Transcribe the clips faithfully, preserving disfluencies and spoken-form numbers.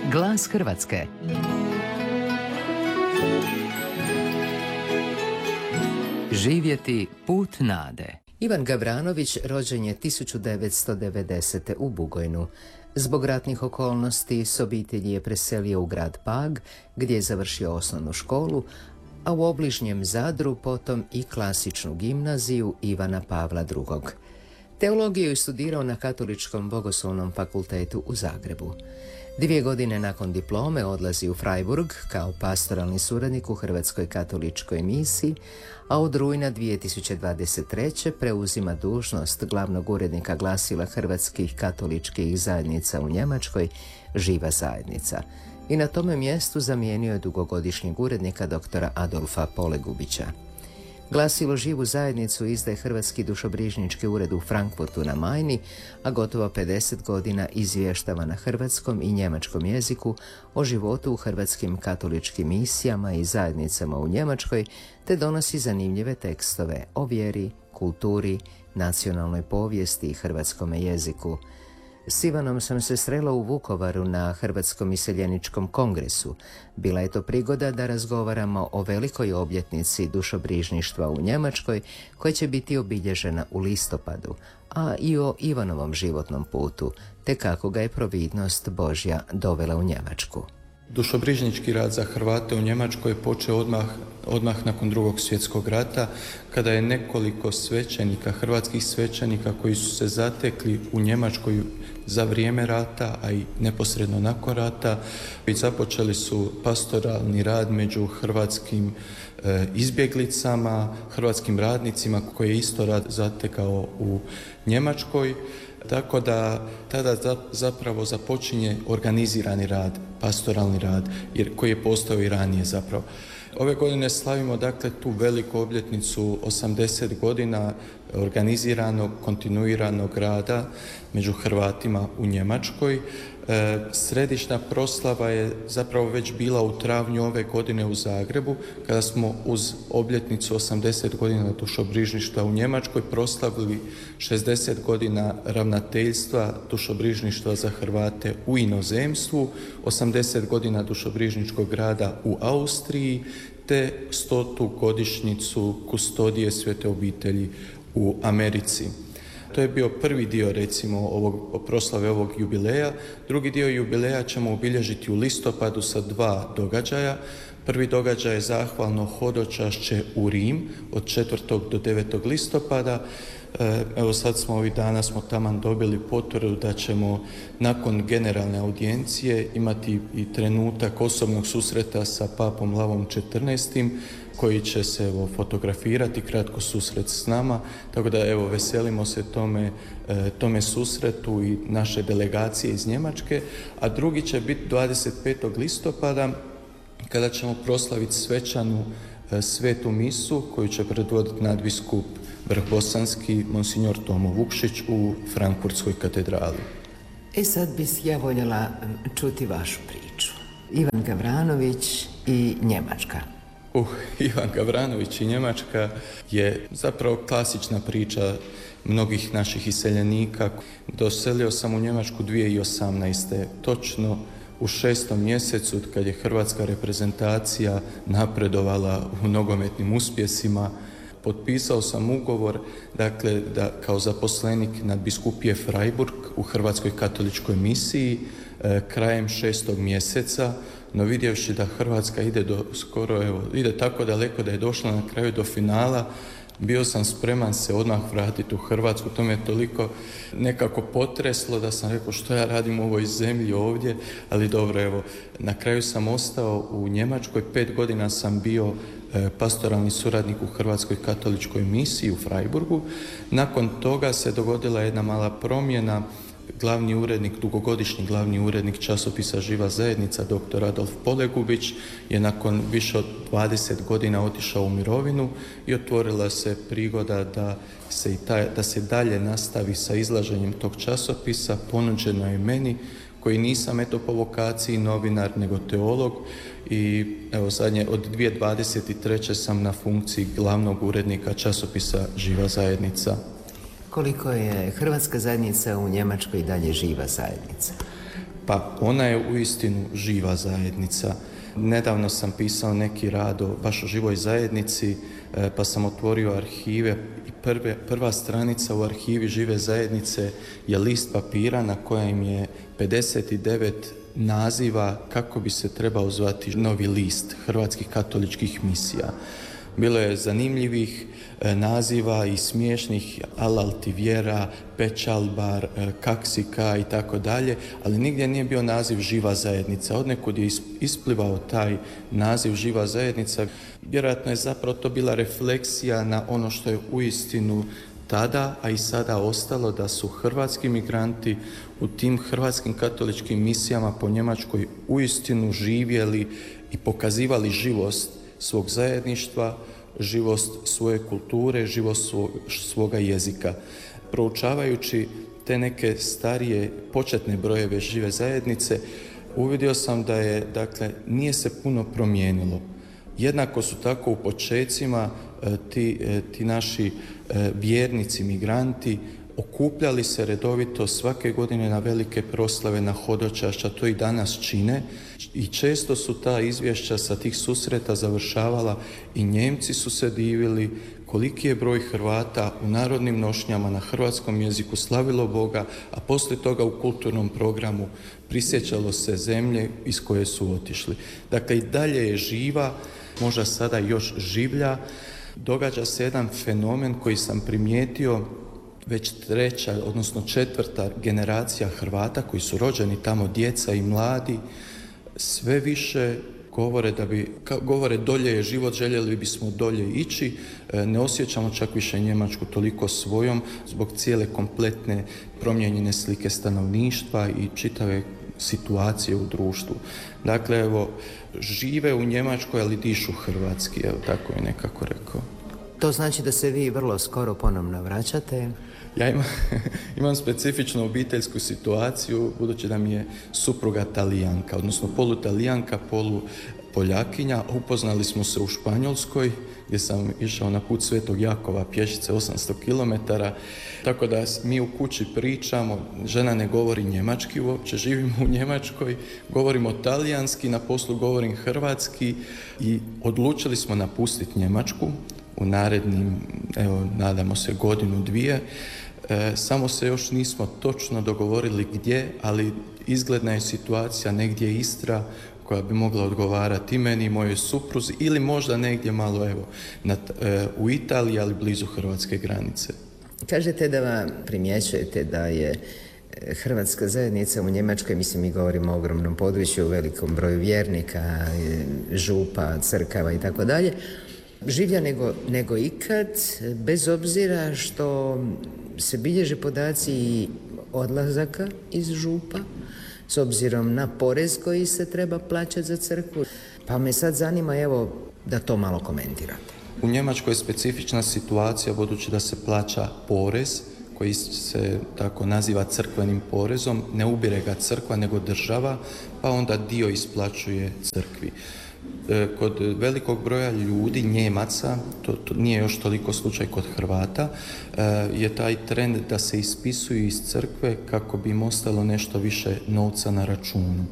Glas Hrvatske. Živjeti put nade. Ivan Gavranović rođen je tisuću devetsto devedesete. u Bugojnu. Zbog ratnih okolnosti s obitelji je preselio u grad Pag, gdje je završio osnovnu školu, a u obližnjem Zadru potom i klasičnu gimnaziju Ivana Pavla drugog. Teologiju je studirao na Katoličkom bogoslovnom fakultetu u Zagrebu. Dvije godine nakon diplome odlazi u Freiburg kao pastoralni suradnik u Hrvatskoj katoličkoj misiji, a od rujna dvije tisuće dvadeset treće. preuzima dužnost glavnog urednika glasila Hrvatskih katoličkih zajednica u Njemačkoj, Živa zajednica. I na tome mjestu zamijenio je dugogodišnjeg urednika doktora Adolfa Polegubića. Glasilo Živu zajednicu izdaje Hrvatski dušobrižnički ured u Frankfurtu na Majni, a gotovo pedeset godina izvještava na hrvatskom i njemačkom jeziku o životu u hrvatskim katoličkim misijama i zajednicama u Njemačkoj, te donosi zanimljive tekstove o vjeri, kulturi, nacionalnoj povijesti i hrvatskome jeziku. S Ivanom sam se srela u Vukovaru na Hrvatskom iseljeničkom kongresu. Bila je to prigoda da razgovaramo o velikoj obljetnici dušobrižništva u Njemačkoj, koja će biti obilježena u listopadu, a i o Ivanovom životnom putu, te kako ga je providnost Božja dovela u Njemačku. Dušobrižnički rad za Hrvate u Njemačkoj je počeo odmah, odmah nakon drugog svjetskog rata, kada je nekoliko svećenika, hrvatskih svećenika koji su se zatekli u Njemačkoj za vrijeme rata, a i neposredno nakon rata, i započeli su pastoralni rad među hrvatskim e, izbjeglicama, hrvatskim radnicima koji je isto rad zatekao u Njemačkoj. Tako da tada zapravo započinje organizirani rad, pastoralni rad, jer koji je postao i ranije zapravo. Ove godine slavimo dakle tu veliku obljetnicu osamdeset godina organiziranog, kontinuiranog rada među Hrvatima u Njemačkoj. E, središnja proslava je zapravo već bila u travnju ove godine u Zagrebu, kada smo uz obljetnicu osamdeset godina dušobrižništva u Njemačkoj proslavili šezdeset godina ravnateljstva dušobrižništva za Hrvate u inozemstvu, osamdeset godina dušobrižničkog rada u Austriji, te stotu godišnjicu kustodije Svete obitelji u Americi. To je bio prvi dio, recimo, ovog, proslave ovog jubileja. Drugi dio jubileja ćemo obilježiti u listopadu sa dva događaja. Prvi događaj je zahvalno hodočašće u Rim od četvrtog do devetog listopada. Evo sad smo ovih dana smo taman dobili potvrdu da ćemo nakon generalne audijencije imati i trenutak osobnog susreta sa papom Lavom četrnaestim koji će se evo, fotografirati, kratko susret s nama, tako da evo veselimo se tome, e, tome susretu i naše delegacije iz Njemačke, a drugi će biti dvadeset petog listopada kada ćemo proslaviti svečanu e, svetu misu koju će predvoditi nadbiskup vrhbosanski monsignor Tomo Vukšić u Frankfurtskoj katedrali. E sad bih ja voljela čuti vašu priču. Ivan Gavranović i Njemačka. Uh, Ivan Gavranović i Njemačka je zapravo klasična priča mnogih naših iseljenika. Doselio sam u Njemačku dvije tisuće osamnaeste. Točno u šestom mjesecu kad je hrvatska reprezentacija napredovala u nogometnim uspjesima. Potpisao sam ugovor, dakle, da kao zaposlenik nadbiskupije Freiburg u Hrvatskoj katoličkoj misiji e, krajem šestog mjeseca, no vidjevši da Hrvatska ide do skoro, evo, ide tako daleko da je došla na kraju do finala, bio sam spreman se odmah vratiti u Hrvatsku. To me je toliko nekako potreslo da sam rekao što ja radim u ovoj zemlji ovdje, ali dobro, evo, na kraju sam ostao u Njemačkoj, pet godina sam bio pastoralni suradnik u Hrvatskoj katoličkoj misiji u Freiburgu. Nakon toga se dogodila jedna mala promjena. Glavni urednik, dugogodišnji glavni urednik časopisa Živa zajednica, doktor Adolf Polegubić, je nakon više od dvadeset godina otišao u mirovinu i otvorila se prigoda da se, i taj, da se dalje nastavi sa izlaženjem tog časopisa. Ponuđeno je meni, koji nisam eto po vokaciji novinar, nego teolog, i evo zadnje od dvije tisuće dvadeset treće sam na funkciji glavnog urednika časopisa Živa zajednica. Koliko je hrvatska zajednica u Njemačkoj i dalje živa zajednica? Pa ona je uistinu živa zajednica. Nedavno sam pisao neki rad o baš o živoj zajednici, pa sam otvorio arhive i prve, prva stranica u arhivi žive zajednice je list papira na kojem je pedeset devet naziva kako bi se trebao zvati novi list hrvatskih katoličkih misija. Bilo je zanimljivih e, naziva i smiješnih, Alal ti vjera, Pečalbar, e, Kaksika i tako dalje, ali nigdje nije bio naziv živa zajednica. Odnekud je isplivao taj naziv živa zajednica. Vjerojatno je zapravo to bila refleksija na ono što je uistinu tada, a i sada ostalo, da su hrvatski migranti u tim hrvatskim katoličkim misijama po Njemačkoj uistinu živjeli i pokazivali živost svog zajedništva, živost svoje kulture, živost svoga jezika. Proučavajući te neke starije početne brojeve žive zajednice, uvidio sam da je, dakle, nije se puno promijenilo. Jednako su tako u počecima ti, ti naši vjernici, migranti, okupljali se redovito svake godine na velike proslave, na hodočašća, to i danas čine i često su ta izvješća sa tih susreta završavala i Njemci su se divili koliki je broj Hrvata u narodnim nošnjama na hrvatskom jeziku slavilo Boga, a poslije toga u kulturnom programu prisjećalo se zemlje iz koje su otišli. Dakle, i dalje je živa, možda sada još življa. Događa se jedan fenomen koji sam primijetio, već treća, odnosno četvrta generacija Hrvata koji su rođeni tamo, djeca i mladi, sve više govore da bi, govore dolje je život, željeli bismo dolje ići, ne osjećamo čak više Njemačku toliko svojom zbog cijele kompletne promijenjene slike stanovništva i čitave situacije u društvu. Dakle, evo, žive u Njemačkoj, ali dišu hrvatski, evo, tako je nekako rekao. To znači da se vi vrlo skoro ponovno vraćate? Ja imam, imam specifičnu obiteljsku situaciju, budući da mi je supruga Talijanka, odnosno polutalijanka, polu Poljakinja. Upoznali smo se u Španjolskoj, gdje sam išao na put Svetog Jakova pješice osamsto kilometara, tako da mi u kući pričamo, žena ne govori njemački uopće, živimo u Njemačkoj, govorimo talijanski, na poslu govorim hrvatski i odlučili smo napustiti Njemačku u narednim, evo, nadamo se godinu, dvije. E, samo se još nismo točno dogovorili gdje, ali izgledna je situacija negdje Istra koja bi mogla odgovarati i meni i mojoj supruzi ili možda negdje malo, evo, na, e, u Italiji, ali blizu hrvatske granice. Kažete da vam primjećujete da je hrvatska zajednica u Njemačkoj, mislim, mi govorimo o ogromnom području, velikom broju vjernika, župa, crkava i tako dalje, življa nego, nego ikad, bez obzira što se bilježe podaci odlazaka iz župa, s obzirom na porez koji se treba plaćati za crkvu. Pa me sad zanima, evo, da to malo komentirate. U Njemačkoj je specifična situacija, budući da se plaća porez, koji se tako naziva crkvenim porezom, ne ubire ga crkva nego država, pa onda dio isplaćuje crkvi. Kod velikog broja ljudi, Njemaca, to, to nije još toliko slučaj kod Hrvata, je taj trend da se ispisuju iz crkve kako bi im ostalo nešto više novca na računu.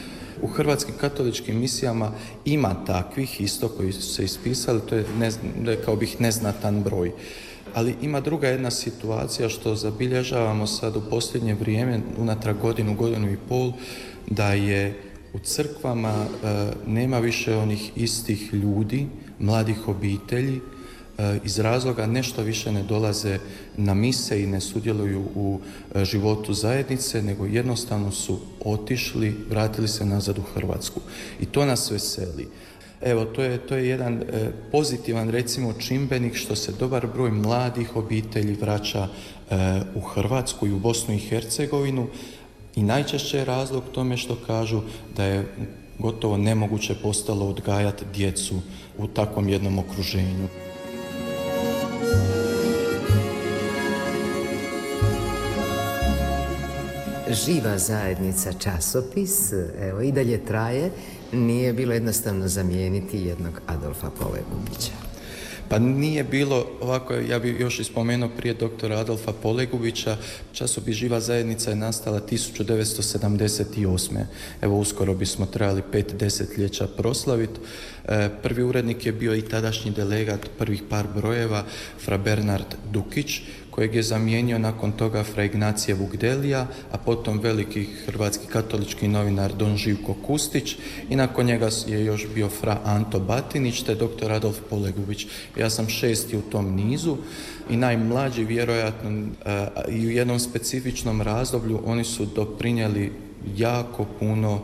U hrvatskim katoličkim misijama ima takvih isto koji su se ispisali, to je, ne, rekao bih, neznatan broj. Ali ima druga jedna situacija što zabilježavamo sad u posljednje vrijeme, unatrag godinu, godinu i pol, da je u crkvama e, nema više onih istih ljudi, mladih obitelji, e, iz razloga nešto više ne dolaze na mise i ne sudjeluju u e, životu zajednice, nego jednostavno su otišli, vratili se nazad u Hrvatsku. I to nas veseli. Evo, to je, to je jedan e, pozitivan, recimo, čimbenik što se dobar broj mladih obitelji vraća e, u Hrvatsku i u Bosnu i Hercegovinu. I najčešće je razlog tome što kažu da je gotovo nemoguće postalo odgajati djecu u takvom jednom okruženju. Živa zajednica časopis, evo, i dalje traje, nije bilo jednostavno zamijeniti jednog Adolfa Polegubića. Pa nije bilo ovako, ja bih još ispomenuo prije doktora Adolfa Polegubića, časopis Živa zajednica je nastala tisuću devetsto sedamdeset osme. Evo uskoro bismo trebali pet desetljeća proslaviti. E, prvi urednik je bio i tadašnji delegat prvih par brojeva, fra Bernard Dukić, kojeg je zamijenio nakon toga fra Ignacije Vugdelija, a potom veliki hrvatski katolički novinar Don Živko Kustić i nakon njega je još bio fra Anto Batinić te doktor Adolf Polegubić. Ja sam šesti u tom nizu i najmlađi vjerojatno i u jednom specifičnom razdoblju oni su doprinijeli jako puno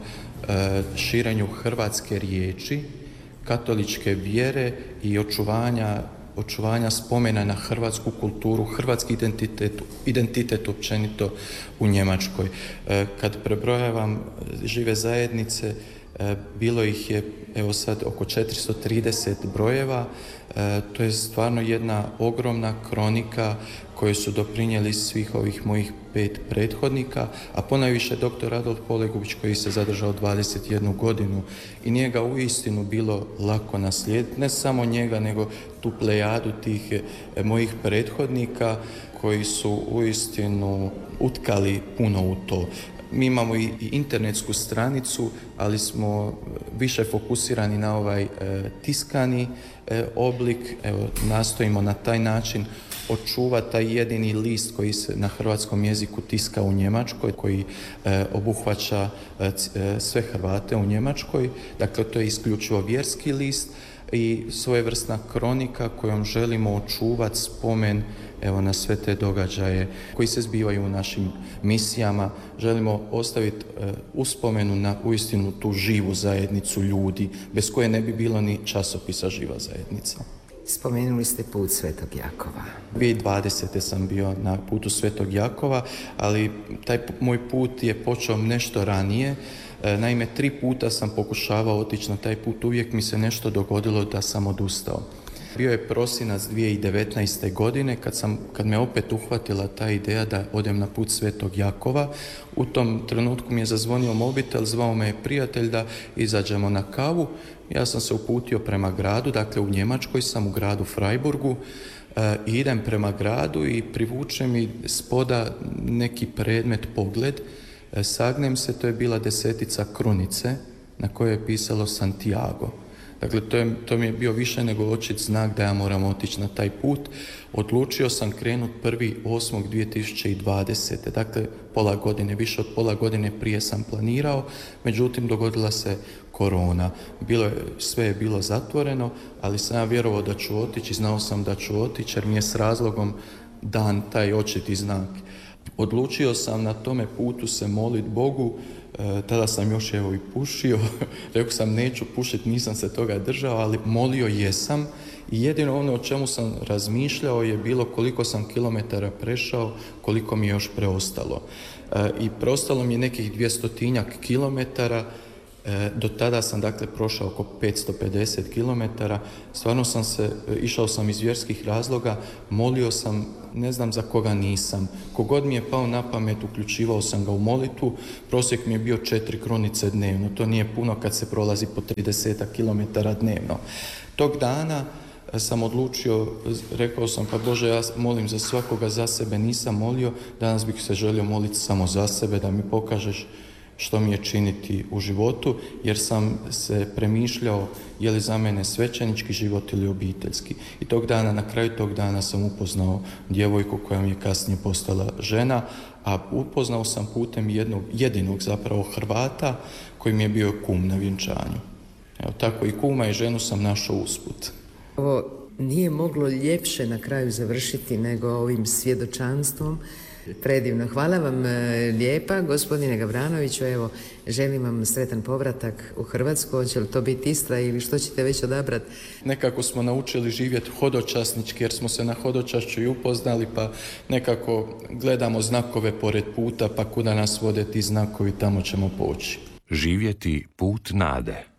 širenju hrvatske riječi, katoličke vjere i očuvanja očuvanja spomena na hrvatsku kulturu, hrvatski identitet, identitet općenito u Njemačkoj. Kad prebrojavam žive zajednice, bilo ih je evo sad oko četiristo trideset brojeva, to je stvarno jedna ogromna kronika koju su doprinijeli svih ovih mojih pet prethodnika, a ponajviše doktor Adolf Polegubić koji se zadržao dvadeset jednu godinu i nije ga uistinu bilo lako naslijediti, ne samo njega nego tu plejadu tih mojih prethodnika koji su uistinu utkali puno u to. Mi imamo i internetsku stranicu, ali smo više fokusirani na ovaj e, tiskani e, oblik. Evo, nastojimo na taj način očuvati taj jedini list koji se na hrvatskom jeziku tiska u Njemačkoj, koji e, obuhvaća e, sve Hrvate u Njemačkoj. Dakle, to je isključivo vjerski list i svojevrsna kronika kojom želimo očuvati spomen evo na sve te događaje koji se zbivaju u našim misijama. Želimo ostaviti e, uspomenu na uistinu tu živu zajednicu ljudi, bez koje ne bi bilo ni časopisa Živa zajednica. Spomenuli ste put Svetog Jakova. dvije tisuće dvadesete sam bio na putu Svetog Jakova, ali taj moj put je počeo nešto ranije. Naime, tri puta sam pokušavao otići na taj put, uvijek mi se nešto dogodilo da sam odustao. Bio je prosinac dvije tisuće devetnaeste. godine kad, sam, kad me opet uhvatila ta ideja da odem na put Svetog Jakova. U tom trenutku mi je zazvonio mobitel, zvao me je prijatelj da izađemo na kavu. Ja sam se uputio prema gradu, dakle u Njemačkoj sam u gradu Freiburgu. E, idem prema gradu i privuče mi spoda neki predmet, pogled. E, sagnem se, to je bila desetica krunice na kojoj je pisalo Santiago. Dakle, to, je, to mi je bio više nego očit znak da ja moram otići na taj put. Odlučio sam krenuti prvi osmog dvije tisuće dvadesete. Dakle, pola godine, više od pola godine prije sam planirao, međutim dogodila se korona. Bilo je, sve je bilo zatvoreno, ali sam ja vjerovao da ću otići i znao sam da ću otići jer mi je s razlogom dan taj očiti znak. Odlučio sam na tome putu se moliti Bogu. E, tada sam još evo i pušio, rekao sam neću pušiti, nisam se toga držao, ali molio jesam i jedino ono o čemu sam razmišljao je bilo koliko sam kilometara prešao, koliko mi je još preostalo. E, I preostalo mi je nekih dvjestotinjak kilometara. E, do tada sam dakle prošao oko petsto pedeset kilometara, stvarno sam se, išao sam iz vjerskih razloga, molio sam, ne znam za koga nisam. Kogod mi je pao na pamet, uključivao sam ga u molitvu, prosjek mi je bio četiri krunice dnevno, to nije puno kad se prolazi po trideset kilometara dnevno. Tog dana sam odlučio, rekao sam pa Bože ja molim za svakoga, za sebe nisam molio, danas bih se želio moliti samo za sebe, da mi pokažeš što mi je činiti u životu, jer sam se premišljao je li za mene svećenički život ili obiteljski. I tog dana, na kraju tog dana sam upoznao djevojku koja mi je kasnije postala žena, a upoznao sam putem jednog, jedinog zapravo Hrvata koji mi je bio kum na vjenčanju. Evo tako i kuma i ženu sam našao usput. Ovo nije moglo ljepše na kraju završiti nego ovim svjedočanstvom. Predivno. Hvala vam lijepa, gospodine Gavranoviću. Evo, želim vam sretan povratak u Hrvatsku. Hoće li to biti Istra ili što ćete već odabrati? Nekako smo naučili živjeti hodočasnički jer smo se na hodočašću i upoznali, pa nekako gledamo znakove pored puta, pa kuda nas vode ti znakovi, tamo ćemo poći. Živjeti put nade.